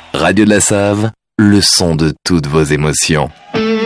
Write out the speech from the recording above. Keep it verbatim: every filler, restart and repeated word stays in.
Radio de la Save, le son de toutes vos émotions.